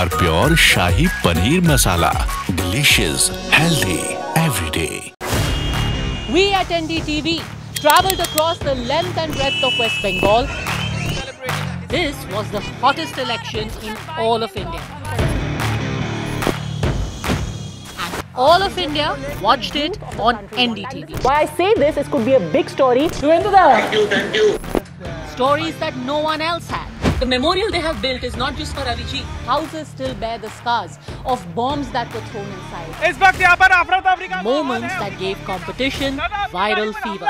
AR Pure Shahi Paneer Masala. Delicious, healthy, every day. We at NDTV traveled across the length and breadth of West Bengal. This was the hottest election in all of India. And all of India watched it on NDTV. Why I say this, it could be a big story. Thank you. Stories that no one else had. The memorial they have built is not just for Avicii. Houses still bear the scars of bombs that were thrown inside. Moments that gave competition viral fever.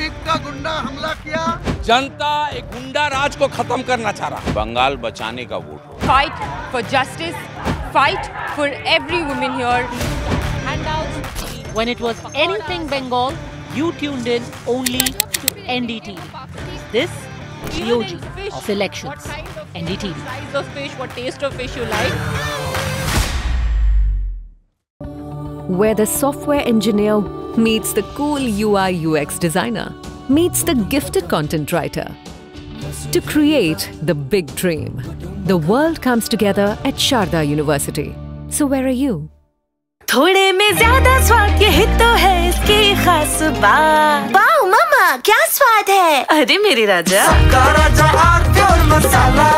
जनता एक गुंडा राज को खत्म करना चाह रहा। बंगाल बचाने का vote. Fight for justice, fight for every woman here. Handouts. When it was anything Bengal, you tuned in only to NDTV. This the OG of elections. NDTV. Size of fish, what taste of fish you like. Where the software engineer meets the cool UI UX designer, meets the gifted content writer. To create the big dream, the world comes together at Sharda University. So where are you? थोड़े में ज्यादा स्वाद यही तो है इसकी खास बात। वाओ मामा क्या स्वाद है। अरे मेरे राजा सबका राजा are pure masala.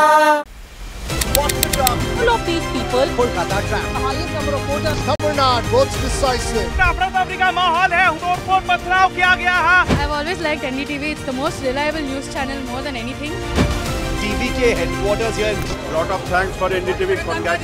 All of these people. Kolkata trap. The highest number of voters. Tamil Nadu votes decisive. अफरा-तफरी का माहौल है, तोड़-फोड़ पथराव किया गया है। I've always liked NDTV. It's the most reliable news channel more than anything. TV के headquarters here. Lot of thanks for NDTV. Congratulations.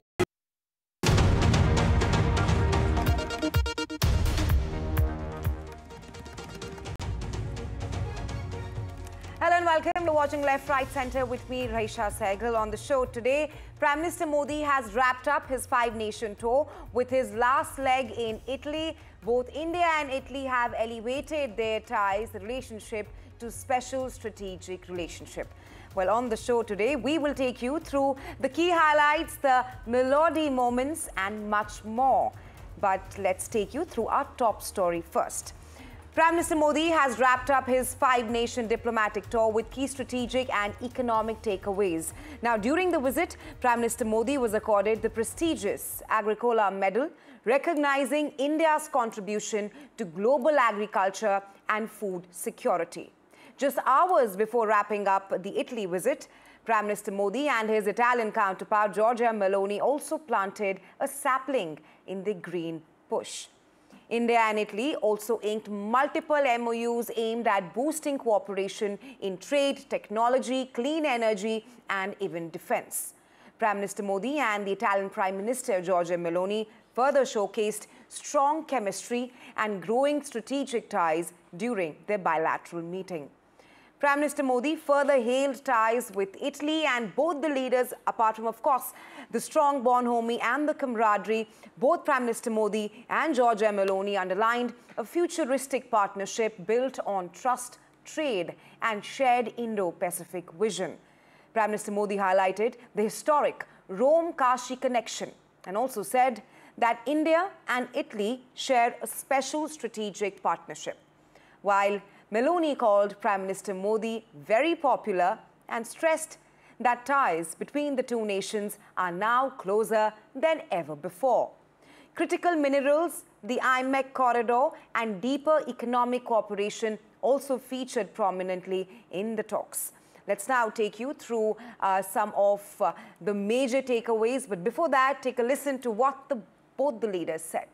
Hello and welcome to watching Left Right Centre with me, Raisha Sehgal. On the show today, Prime Minister Modi has wrapped up his 5-nation tour with his last leg in Italy. Both India and Italy have elevated their ties, the relationship, to special strategic relationship. Well, on the show today, we will take you through the key highlights, the melody moments and much more. But let's take you through our top story first. Prime Minister Modi has wrapped up his 5-nation diplomatic tour with key strategic and economic takeaways. Now, during the visit, Prime Minister Modi was accorded the prestigious Agricola Medal, recognizing India's contribution to global agriculture and food security. Just hours before wrapping up the Italy visit, Prime Minister Modi and his Italian counterpart Giorgia Meloni also planted a sapling in the Green Push. India and Italy also inked multiple MOUs aimed at boosting cooperation in trade, technology, clean energy and even defense. Prime Minister Modi and the Italian Prime Minister Giorgia Meloni further showcased strong chemistry and growing strategic ties during their bilateral meeting. Prime Minister Modi further hailed ties with Italy, and both the leaders, apart from, of course, the strong bonhomie and the camaraderie, both Prime Minister Modi and Giorgia Meloni underlined a futuristic partnership built on trust, trade and shared Indo-Pacific vision. Prime Minister Modi highlighted the historic Rome-Kashi connection and also said that India and Italy share a special strategic partnership, while Meloni called Prime Minister Modi very popular and stressed that ties between the two nations are now closer than ever before. Critical minerals, the IMEC corridor and deeper economic cooperation also featured prominently in the talks. Let's now take you through some of the major takeaways. But before that, take a listen to what both the leaders said.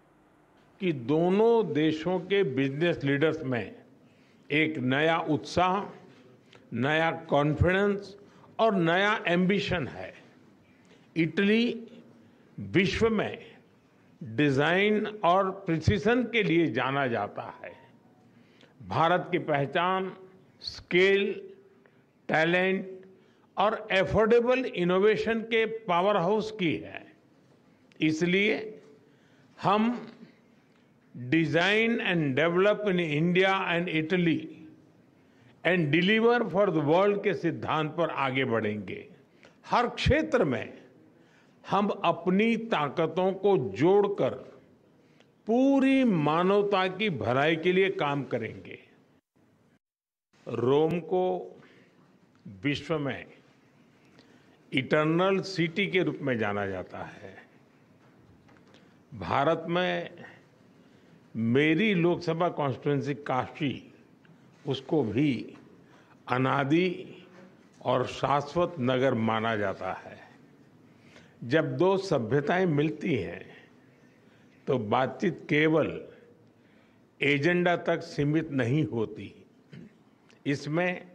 कि दोनों देशों के business leaders में एक नया उत्साह, नया confidence और नया एम्बिशन है। इटली विश्व में डिजाइन और प्रिसिशन के लिए जाना जाता है। भारत की पहचान स्केल, टैलेंट और एफोर्डेबल इनोवेशन के पावर हाउस की है। इसलिए हम design and develop in India and Italy and deliver for the world के सिद्धांत पर आगे बढ़ेंगे। हर क्षेत्र में हम अपनी ताकतों को जोड़कर पूरी मानवता की भलाई के लिए काम करेंगे। रोम को विश्व में इटर्नल सिटी के रूप में जाना जाता है। भारत में मेरी लोकसभा कॉन्स्टिट्यूएंसी काशी, उसको भी अनादि और शाश्वत नगर माना जाता है। जब दो सभ्यताएं मिलती हैं तो बातचीत केवल एजेंडा तक सीमित नहीं होती। इसमें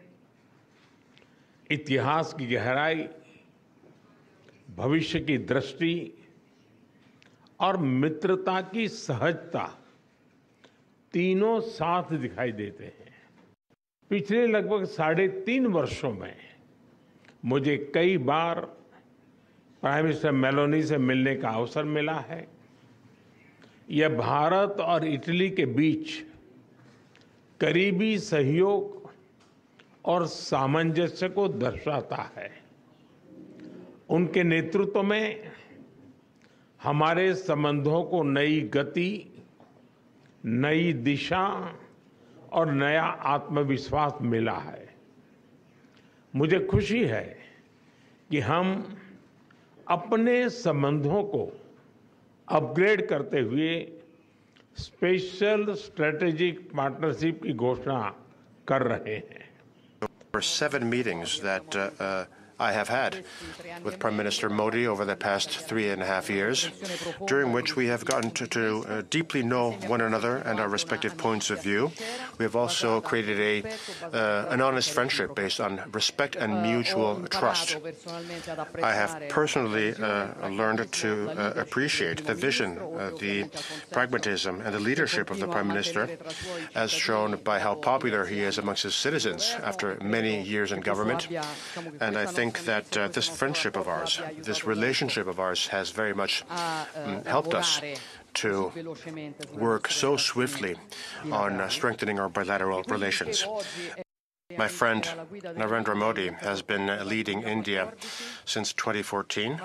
इतिहास की गहराई, भविष्य की दृष्टि और मित्रता की सहजता तीनों साथ दिखाई देते हैं। पिछले लगभग 3.5 वर्षों में मुझे कई बार प्राइम मिनिस्टर मेलोनी से मिलने का अवसर मिला है। यह भारत और इटली के बीच करीबी सहयोग और सामंजस्य को दर्शाता है। उनके नेतृत्व में हमारे संबंधों को नई गति, नई दिशा और नया आत्मविश्वास मिला है। मुझे खुशी है कि हम अपने संबंधों को अपग्रेड करते हुए स्पेशल स्ट्रेटेजिक पार्टनरशिप की घोषणा कर रहे हैं। There were 7 meetings that I have had with Prime Minister Modi over the past 3.5 years, during which we have gotten to deeply know one another and our respective points of view. We have also created an honest friendship based on respect and mutual trust. I have personally learned to appreciate the vision, the pragmatism and the leadership of the Prime Minister, as shown by how popular he is amongst his citizens after many years in government. And I think that this friendship of ours, this relationship of ours has very much helped us to work so swiftly on strengthening our bilateral relations. My friend Narendra Modi has been leading India since 2014,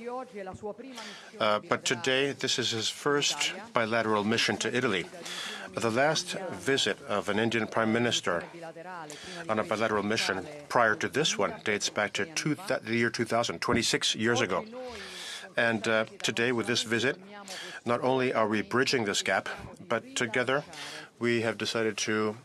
but today this is his first bilateral mission to Italy. The last visit of an Indian Prime Minister on a bilateral mission prior to this one dates back to the year 2000, 26 years ago. And today, with this visit, not only are we bridging this gap, but together we have decided to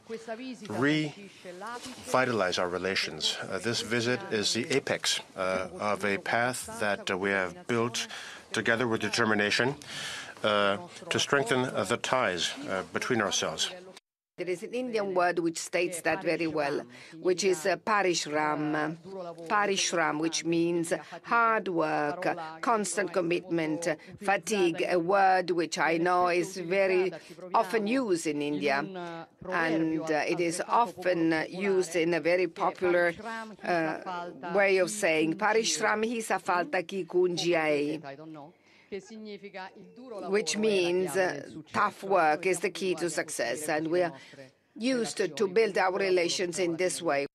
revitalize our relations. This visit is the apex of a path that we have built together with determination to strengthen the ties between ourselves. There is an Indian word which states that very well, which is parishram. Parishram, which means hard work, constant commitment, fatigue, a word which I know is very often used in India. And it is often used in a very popular way of saying, parishram hi safalta ki kunjiai, which means tough work is the key to success. And we are used to build our relations in this way.